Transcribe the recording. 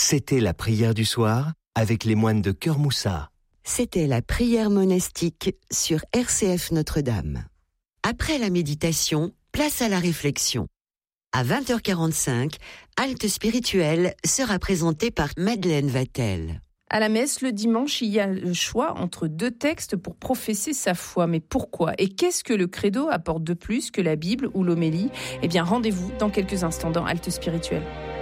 C'était la prière du soir avec les moines de Cœur Moussa. C'était la prière monastique sur RCF Notre-Dame. Après la méditation, place à la réflexion. À 20h45, Halte spirituelle sera présentée par Madeleine Vatel. À la messe, le dimanche, il y a le choix entre 2 textes pour professer sa foi. Mais pourquoi ? Et qu'est-ce que le credo apporte de plus que la Bible ou l'homélie ? Eh bien, rendez-vous dans quelques instants dans Halte spirituelle.